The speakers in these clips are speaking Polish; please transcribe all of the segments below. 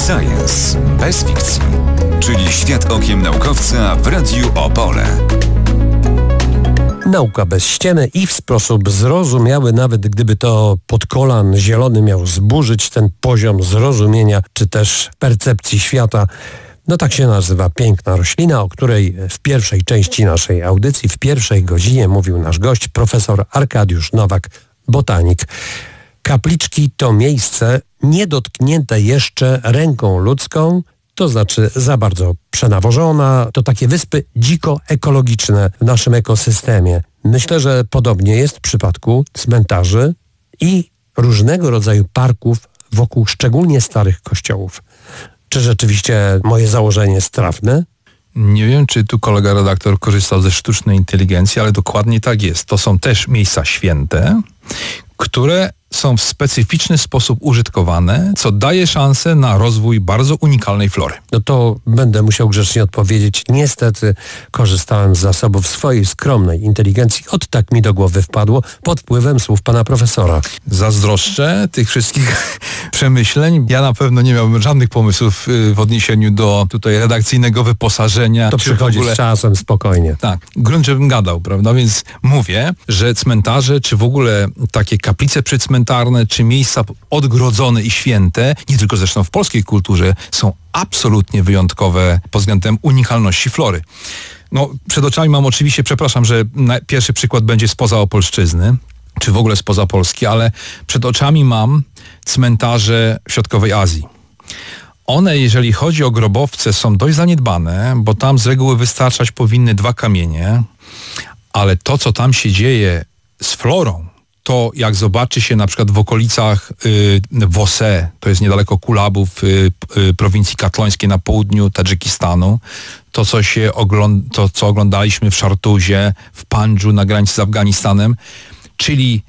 Science bez fikcji, czyli świat okiem naukowca w Radiu Opole. Nauka bez ściemy i w sposób zrozumiały, nawet gdyby to pod kolan zielony miał zburzyć ten poziom zrozumienia czy też percepcji świata. No tak się nazywa piękna roślina, o której w pierwszej części naszej audycji, w pierwszej godzinie mówił nasz gość, profesor Arkadiusz Nowak, botanik. Kapliczki to miejsce niedotknięte jeszcze ręką ludzką, to znaczy za bardzo przenawożona, to takie wyspy dziko-ekologiczne w naszym ekosystemie. Myślę, że podobnie jest w przypadku cmentarzy i różnego rodzaju parków wokół szczególnie starych kościołów. Czy rzeczywiście moje założenie jest trafne? Nie wiem, czy tu kolega redaktor korzystał ze sztucznej inteligencji, ale dokładnie tak jest. To są też miejsca święte, które są w specyficzny sposób użytkowane, co daje szansę na rozwój bardzo unikalnej flory. No to będę musiał grzecznie odpowiedzieć. Niestety korzystałem z zasobów swojej skromnej inteligencji. Od tak mi do głowy wpadło pod wpływem słów pana profesora. Zazdroszczę tych wszystkich przemyśleń. Ja na pewno nie miałbym żadnych pomysłów w odniesieniu do tutaj redakcyjnego wyposażenia. To przychodzi z czasem, spokojnie. Tak, grunt, żebym gadał, prawda? Więc mówię, że cmentarze, czy w ogóle takie kaplice przedcmentarne, czy miejsca odgrodzone i święte, nie tylko zresztą w polskiej kulturze, są absolutnie wyjątkowe pod względem unikalności flory. No, przed oczami mam oczywiście, przepraszam, że pierwszy przykład będzie spoza Opolszczyzny, czy w ogóle spoza Polski, ale przed oczami mam cmentarze w Środkowej Azji. One, jeżeli chodzi o grobowce, są dość zaniedbane, bo tam z reguły wystarczać powinny 2 kamienie, ale to, co tam się dzieje z florą, to jak zobaczy się na przykład w okolicach Wose, to jest niedaleko Kulabu w prowincji katlońskiej na południu Tadżykistanu, to co oglądaliśmy w Szartuzie, w Pandżu na granicy z Afganistanem, czyli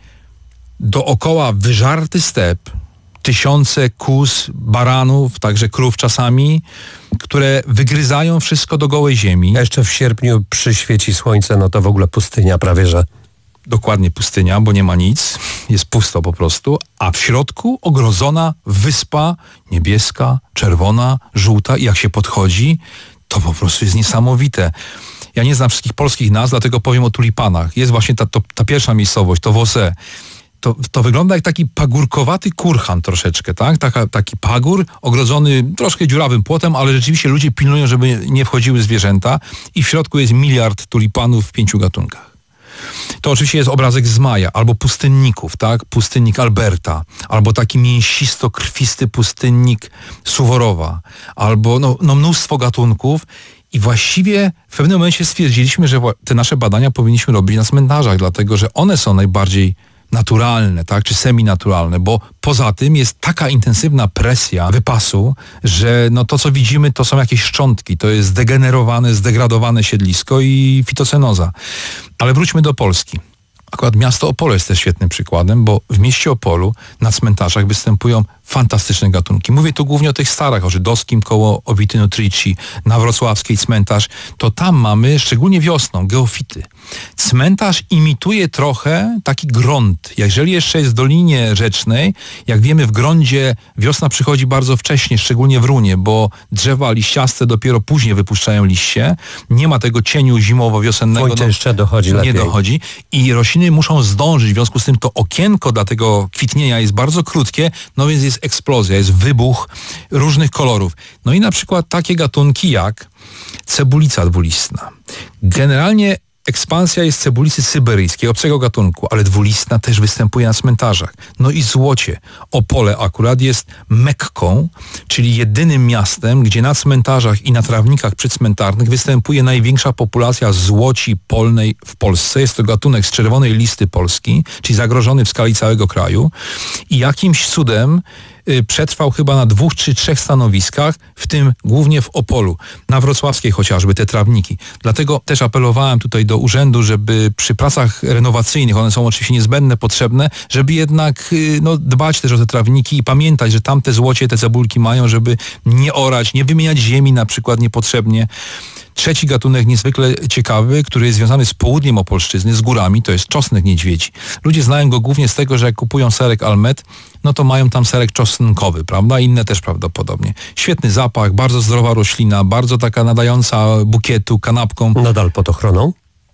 dookoła wyżarty step, tysiące kóz, baranów, także krów czasami, które wygryzają wszystko do gołej ziemi. A jeszcze w sierpniu przyświeci słońce, no to w ogóle pustynia prawie że. Dokładnie pustynia, bo nie ma nic, jest pusto po prostu, a w środku ogrodzona wyspa niebieska, czerwona, żółta i jak się podchodzi, to po prostu jest niesamowite. Ja nie znam wszystkich polskich nazw, dlatego powiem o tulipanach. Jest właśnie ta pierwsza miejscowość, to Wose. To wygląda jak taki pagórkowaty kurhan troszeczkę, tak? Taki pagór ogrodzony troszkę dziurawym płotem, ale rzeczywiście ludzie pilnują, żeby nie wchodziły zwierzęta i w środku jest 1 miliard tulipanów w 5 gatunkach. To oczywiście jest obrazek z Maja, albo pustynników, tak? Pustynnik Alberta, albo taki mięsisto-krwisty pustynnik Suworowa, albo no mnóstwo gatunków i właściwie w pewnym momencie stwierdziliśmy, że te nasze badania powinniśmy robić na cmentarzach, dlatego że one są najbardziej naturalne, tak, czy seminaturalne, bo poza tym jest taka intensywna presja wypasu, że no to, co widzimy, to są jakieś szczątki, to jest zdegenerowane, zdegradowane siedlisko i fitocenoza. Ale wróćmy do Polski. Akurat miasto Opole jest też świetnym przykładem, bo w mieście Opolu na cmentarzach występują fantastyczne gatunki. Mówię tu głównie o tych starach, o żydowskim koło Owitynu Trici, na wrocławskiej cmentarz. To tam mamy, szczególnie wiosną, geofity. Cmentarz imituje trochę taki grąd. Jeżeli jeszcze jest w Dolinie Rzecznej, jak wiemy, w grądzie wiosna przychodzi bardzo wcześnie, szczególnie w runie, bo drzewa liściaste dopiero później wypuszczają liście. Nie ma tego cieniu zimowo-wiosennego. Słońce jeszcze dochodzi lepiej. Nie dochodzi. I rośliny muszą zdążyć. W związku z tym to okienko dla tego kwitnienia jest bardzo krótkie, no więc jest eksplozja, jest wybuch różnych kolorów. No i na przykład takie gatunki jak cebulica dwulistna. Generalnie ekspansja jest cebulicy syberyjskiej, obcego gatunku, ale dwulistna też występuje na cmentarzach. No i złocie. Opole akurat jest Mekką, czyli jedynym miastem, gdzie na cmentarzach i na trawnikach przycmentarnych występuje największa populacja złoci polnej w Polsce. Jest to gatunek z czerwonej listy Polski, czyli zagrożony w skali całego kraju. I jakimś cudem przetrwał chyba na 2 czy 3 stanowiskach, w tym głównie w Opolu, na wrocławskiej chociażby, te trawniki. Dlatego też apelowałem tutaj do urzędu, żeby przy pracach renowacyjnych, one są oczywiście niezbędne, potrzebne, żeby jednak dbać też o te trawniki i pamiętać, że tamte złocie, te cebulki mają, żeby nie orać, nie wymieniać ziemi na przykład niepotrzebnie. Trzeci gatunek niezwykle ciekawy, który jest związany z południem Opolszczyzny, z górami, to jest czosnek niedźwiedzi. Ludzie znają go głównie z tego, że jak kupują serek Almet, no to mają tam serek czosnkowy, prawda? Inne też prawdopodobnie. Świetny zapach, bardzo zdrowa roślina, bardzo taka nadająca bukietu, kanapką. Nadal pod ochroną?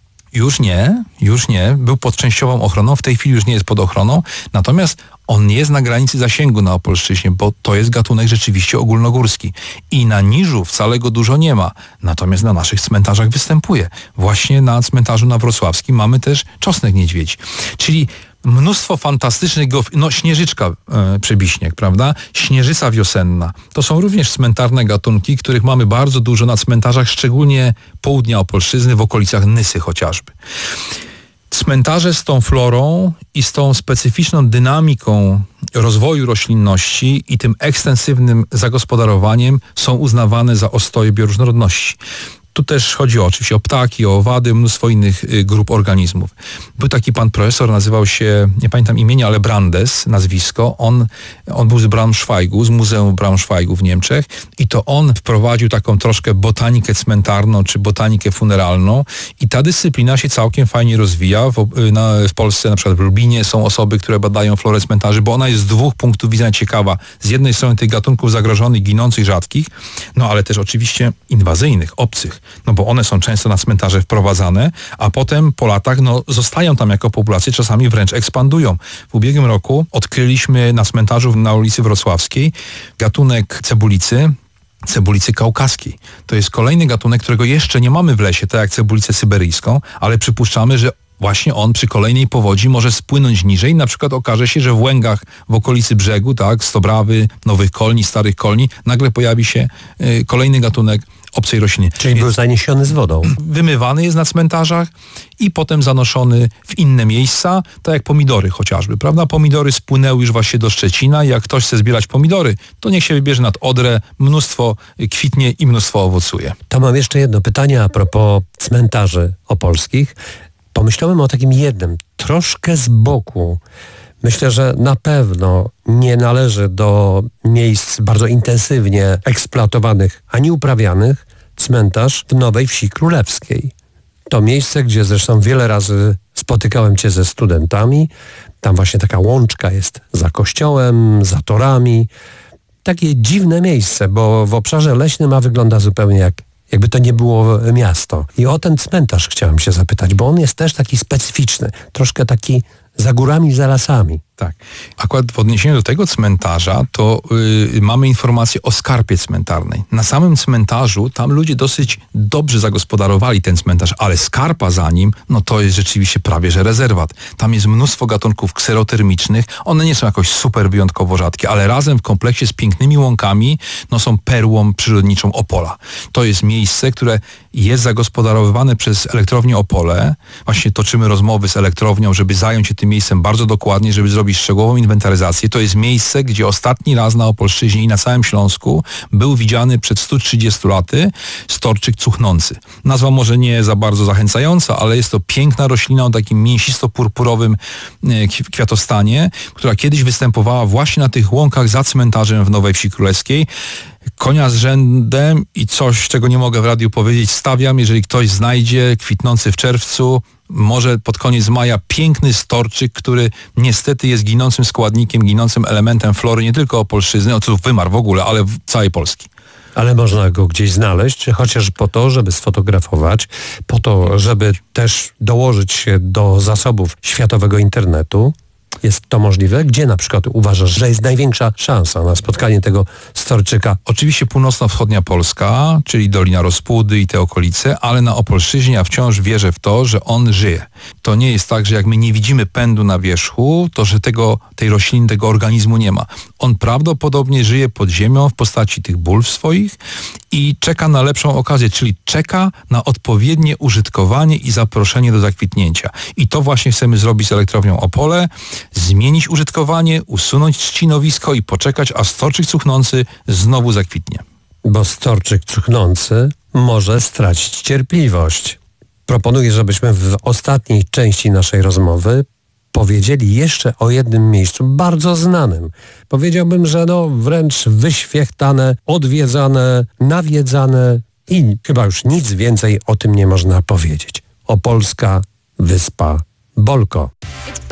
Już nie. Był pod częściową ochroną, w tej chwili już nie jest pod ochroną, natomiast on jest na granicy zasięgu na Opolszczyźnie, bo to jest gatunek rzeczywiście ogólnogórski. I na Niżu wcale go dużo nie ma, natomiast na naszych cmentarzach występuje. Właśnie na cmentarzu na Wrocławskim mamy też czosnek niedźwiedzi. Czyli mnóstwo fantastycznych śnieżyczka przebiśnieg, prawda? Śnieżyca wiosenna. To są również cmentarne gatunki, których mamy bardzo dużo na cmentarzach, szczególnie południa Opolszczyzny, w okolicach Nysy chociażby. Cmentarze z tą florą i z tą specyficzną dynamiką rozwoju roślinności i tym ekstensywnym zagospodarowaniem są uznawane za ostoje bioróżnorodności. Tu też chodzi oczywiście o ptaki, o owady, mnóstwo innych grup organizmów. Był taki pan profesor, nazywał się, nie pamiętam imienia, ale Brandes, nazwisko. On był z Braunschweigu, z Muzeum Braunschweigu w Niemczech i to on wprowadził taką troszkę botanikę cmentarną czy botanikę funeralną i ta dyscyplina się całkiem fajnie rozwija. W Polsce, na przykład w Lublinie są osoby, które badają florę cmentarzy, bo ona jest z dwóch punktów widzenia ciekawa. Z jednej strony tych gatunków zagrożonych, ginących, rzadkich, no ale też oczywiście inwazyjnych, obcych. No bo one są często na cmentarze wprowadzane, a potem po latach zostają tam jako populacje, czasami wręcz ekspandują. W ubiegłym roku odkryliśmy na cmentarzu na ulicy Wrocławskiej gatunek cebulicy kaukaskiej. To jest kolejny gatunek, którego jeszcze nie mamy w lesie, tak jak cebulicę syberyjską, ale przypuszczamy, że właśnie on przy kolejnej powodzi może spłynąć niżej. Na przykład okaże się, że w Łęgach w okolicy brzegu, tak, Stobrawy, Nowych Kolni, Starych Kolni, nagle pojawi się kolejny gatunek obcej rośliny. Czyli był zaniesiony z wodą. Wymywany jest na cmentarzach i potem zanoszony w inne miejsca, tak jak pomidory chociażby, prawda? Pomidory spłynęły już właśnie do Szczecina i jak ktoś chce zbierać pomidory, to niech się wybierze nad Odrę, mnóstwo kwitnie i mnóstwo owocuje. To mam jeszcze jedno pytanie a propos cmentarzy opolskich. Pomyślałem o takim jednym, troszkę z boku. Myślę, że na pewno nie należy do miejsc bardzo intensywnie eksploatowanych ani uprawianych cmentarz w Nowej Wsi Królewskiej. To miejsce, gdzie zresztą wiele razy spotykałem Cię ze studentami. Tam właśnie taka łączka jest za kościołem, za torami. Takie dziwne miejsce, bo w obszarze leśnym wygląda zupełnie jakby to nie było miasto. I o ten cmentarz chciałem się zapytać, bo on jest też taki specyficzny, troszkę taki za górami, za lasami. Tak. Akurat w odniesieniu do tego cmentarza to mamy informację o skarpie cmentarnej. Na samym cmentarzu tam ludzie dosyć dobrze zagospodarowali ten cmentarz, ale skarpa za nim, no to jest rzeczywiście prawie że rezerwat. Tam jest mnóstwo gatunków kserotermicznych. One nie są jakoś super wyjątkowo rzadkie, ale razem w kompleksie z pięknymi łąkami są perłą przyrodniczą Opola. To jest miejsce, które jest zagospodarowywane przez elektrownię Opole. Właśnie toczymy rozmowy z elektrownią, żeby zająć się tym miejscem bardzo dokładnie, żeby zrobić szczegółową inwentaryzację. To jest miejsce, gdzie ostatni raz na Opolszczyźnie i na całym Śląsku był widziany przed 130 laty storczyk cuchnący. Nazwa może nie za bardzo zachęcająca, ale jest to piękna roślina o takim mięsisto-purpurowym kwiatostanie, która kiedyś występowała właśnie na tych łąkach za cmentarzem w Nowej Wsi Królewskiej. Konia z rzędem i coś, czego nie mogę w radiu powiedzieć, stawiam, jeżeli ktoś znajdzie kwitnący w czerwcu, może pod koniec maja, piękny storczyk, który niestety jest ginącym składnikiem, ginącym elementem flory nie tylko Opolszczyzny, wymarł w ogóle, ale całej Polski. Ale można go gdzieś znaleźć, chociaż po to, żeby sfotografować, po to, żeby też dołożyć się do zasobów światowego internetu. Jest to możliwe? Gdzie na przykład uważasz, że jest największa szansa na spotkanie tego storczyka? Oczywiście północno-wschodnia Polska, czyli Dolina Rospudy i te okolice, ale na Opolszczyźnie ja wciąż wierzę w to, że on żyje. To nie jest tak, że jak my nie widzimy pędu na wierzchu, to że tej rośliny, tego organizmu nie ma. On prawdopodobnie żyje pod ziemią w postaci tych bulw swoich i czeka na lepszą okazję, czyli czeka na odpowiednie użytkowanie i zaproszenie do zakwitnięcia. I to właśnie chcemy zrobić z elektrownią Opole, zmienić użytkowanie, usunąć trzcinowisko i poczekać, a storczyk cuchnący znowu zakwitnie. Bo storczyk cuchnący może stracić cierpliwość. Proponuję, żebyśmy w ostatniej części naszej rozmowy powiedzieli jeszcze o jednym miejscu bardzo znanym. Powiedziałbym, że wręcz wyświechtane, odwiedzane, nawiedzane i chyba już nic więcej o tym nie można powiedzieć. Opolska Wyspa Bolko.